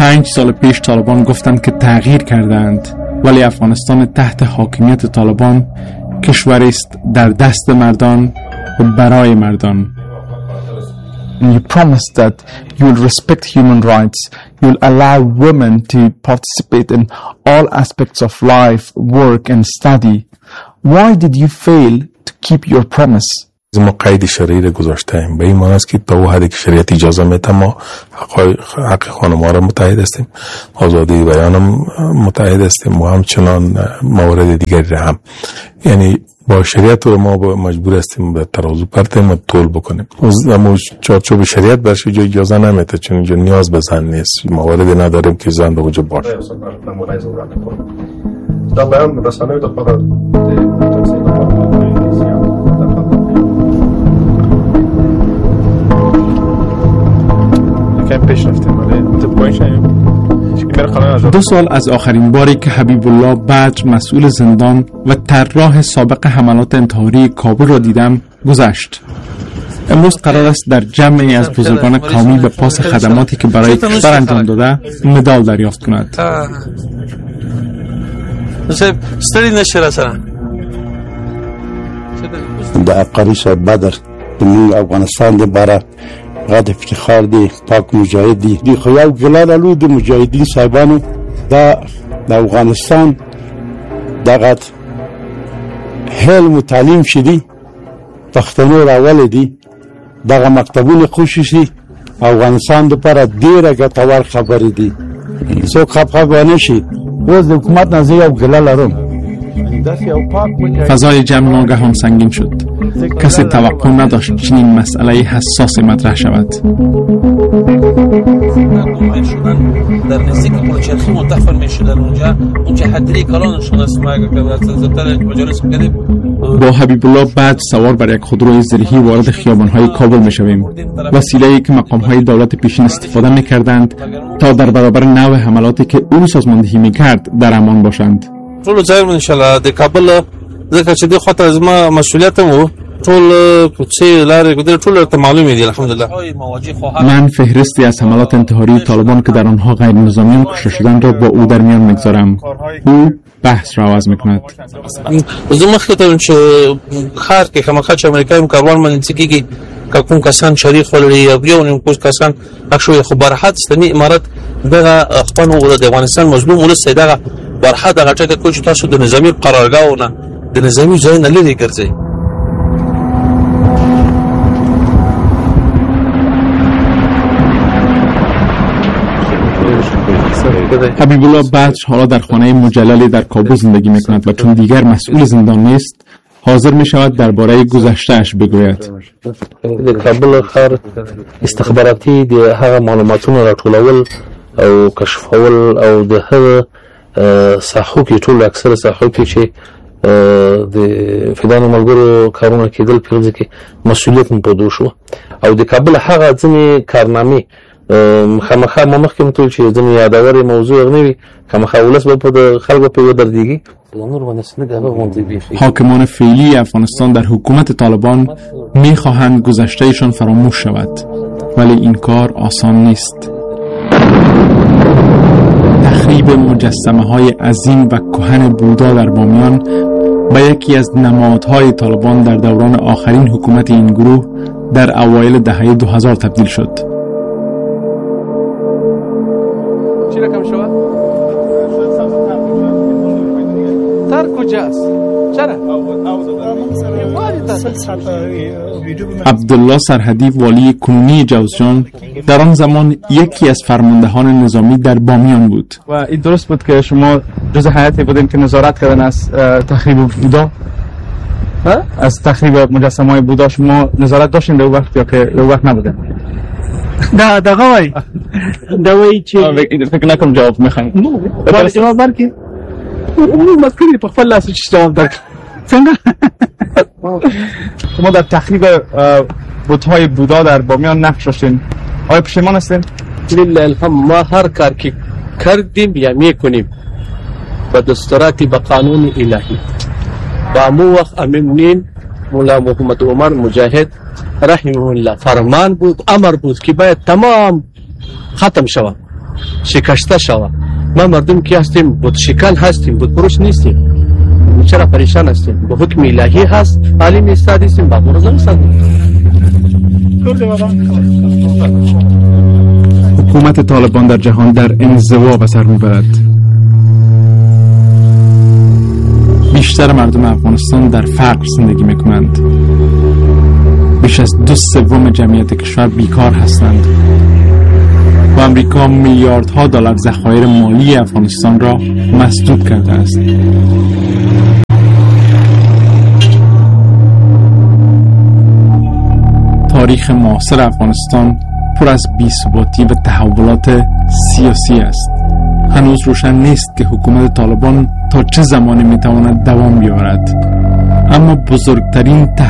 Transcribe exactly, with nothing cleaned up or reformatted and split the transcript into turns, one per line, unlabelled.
پنج سال پیش طالبان گفتند که تغییر کردند، ولی افغانستان تحت حاکمیت طالبان کشوری است در دست مردان و برای مردان.
And you promise that you will respect human rights, you will allow women to participate in all aspects of life, work and study. Why did you fail to keep your promise?
ما قید شرعی را گذاشتیم، به این معنی است که تا اون حدی که شریعت اجازه میده ما حق خانم‌ها را متحد هستیم، آزادی بیان هم متحد هستیم و همچنان موارد دیگری را هم، یعنی با شریعت رو ما مجبور هستیم به ترازو پرتیم و طول بکنیم. اما چارچوب شریعت برش جو اجازه نمیده، چون جو نیاز به زن نیست، مواردی نداریم که زن رو جو باشه.
دو سال از آخرین باری که حبیب الله بدر مسئول زندان و طراح سابق حملات انتحاری کابل را دیدم گذشت. امروز قرار است در جمعی از بزرگان قومی به پاس خدماتی که برای کشور انجام داده مدال دریافت کند.
د عبقری صاحب بدر د افغانستان د باره غد افتخار دی، پاک مجاهد دی دی خو یو ګلال الو د مجاهدین صاحبانو دا د افغانستان دغه علم و تعلیم شدي پښتنو راول دي دغه مکتبونه خصوصي افغانستان لپاره ډیره ګټور خبرې دي. څوک خپه نه شي، اوس د حکومت نه زه یو ګلال لرم.
فضای جمع ناگهان سنگین شد. کسی توقع نداشت چنین مسئله حساس مطرح شود.
در نزدیک پلچرخی منتخب می‌شدن اونجا اونجا حدری کلانشون است ما زدن مجالس کردیم.
با حبیب الله بعد سوار بر یک خودروی زرهی وارد خیابان‌های کابل می‌شویم. وسیله‌ای که مقام‌های دولت پیشین استفاده می‌کردند تا در برابر نوع حملاتی که او سازماندهی می‌کرد در امان باشند.
ټول ځای ان شاء الله د کابل ځکه چې د خاطر از ما مسئولیت مو ټول کوڅې لارې ګذر ټول ته معلومه دي الحمدلله.
من فهرستی از حملات انتحاری طالبان که در آنها غیر نظامیان کشته شدند را با او در میان میگذارم. او بحث را آغاز میکند.
زه مخکې ته چې خار کې خامخا چې امریکایي کاروان باندې کېږي که کوم کسان شریک ولري یا یو نیم کوم کسان اښوي خو برحات اسلامي امارات دغه خپل د افغانستان مظلوم ولس دغه برحات دغه ټکه کوم چې تاسو د نظامی قرارګاونه د نظامی ځای نه لري ګرځي.
حبیب الله بدر حالا در خانه مجللی در کابل زندگی میکند و چون دیگر مسئول زندان نیست حاضر می شود درباره گذشته‌اش بگوید.
د کابل ښار استخباراتي د هغه معلوماتونو راټولول او کشفول او د هغه ساحو کې ټول اکثر ساحو کې چې د فدانو ملګرو کارونه کېدل په ځکه کې مسؤلیت مو پدو شو او د کابل هغه ځنې کارنامې خامخا مخکې متول چې ځنې یادوري موضوع غنوي خامخا ولس به په خلکو په ودرېږي.
حاکمان فعلی افغانستان در حکومت طالبان می‌خواهند گذشته‌شان فراموش شود، ولی این کار آسان نیست. تخریب مجسمه‌های عظیم و کهن بودا در بامیان به یکی از نمادهای طالبان در دوران آخرین حکومت این گروه در اوایل دهه دو هزار تبدیل شد.
چی رقم شود؟ تر کجاست؟ چرا؟
عبدالله سرحدی والی کنونی جوزجان در آن زمان یکی از فرماندهان نظامی در بامیان بود.
و این درست بود که شما جز هیئتی بودین که نظارت کردن از تخریب بودا؟ از تخریب مجسمه‌های بودا شما نظارت داشتین در وقت یا که در وقت نبودین؟
دا دغه وای دا وای چې
فکر نکم جواب میخواین.
دا جواب ورکړي.
نو مسکری په خپل لاس چې جواب درک.
څنګه؟
شما در تخریب بت‌های بودا در بامیان نقش داشتین. آیا پشیمان هستین؟
لله الحمد ما هر کار که کردیم یا میکنیم با دستورات با قانون الهی. با مو وقت امین مولا محمد عمر مجاهد رحمه الله فرمان بود، امر بود که باید تمام ختم شود. شکسته شود. ما مردم که هستیم بود شکل هستیم، بود پروش نیستیم. چرا پریشان هستیم؟ به حکم الهی هست، عالم استاد هستیم، با مرزان استاد.
حکومت طالبان در جهان در انزوا به سر میبرد. بیشتر مردم افغانستان در فقر زندگی میکنند. بیش از دو سوم جمعیت کشور بیکار هستند و امریکا میلیاردها دلار ذخایر مالی افغانستان را مسدود کرده است. تاریخ معاصر افغانستان پر از بی‌ثباتی و تحولات سیاسی است. هنوز روشن نیست که حکومت طالبان تا چه زمانی میتواند دوام بیاورد، اما بزرگترین